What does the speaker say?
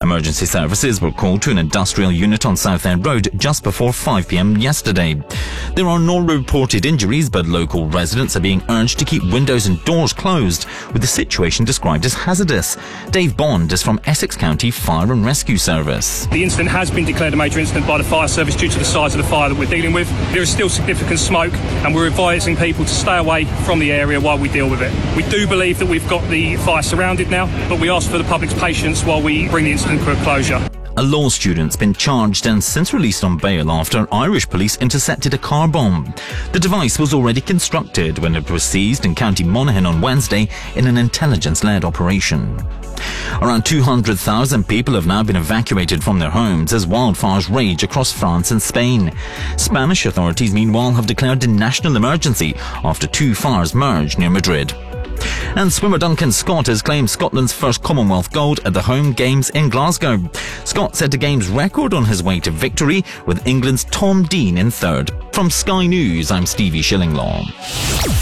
Emergency services were called to an industrial unit on Southend Road just before 5 p.m. yesterday. There are no reported injuries, but local residents are being urged to keep windows and doors closed, with the situation described as hazardous. Dave Bond is from Essex County Fire and Rescue Service. The incident has been declared a major incident by the fire service due to the size of the fire that we're dealing with. There is still significant smoke, and we're advising people to stay away from the area while we deal with it. We do believe that we've got the fire surrounded now, but we ask for the public's patience while we bring the incident to a closure. A law student's been charged and since released on bail after Irish police intercepted a car bomb. The device was already constructed when it was seized in County Monaghan on Wednesday in an intelligence-led operation. Around 200,000 people have now been evacuated from their homes as wildfires rage across France and Spain. Spanish authorities, meanwhile, have declared a national emergency after two fires merged near Madrid. And swimmer Duncan Scott has claimed Scotland's first Commonwealth gold at the home games in Glasgow. Scott set a games record on his way to victory, with England's Tom Dean in third. From Sky News, I'm Stevie Shillinglaw.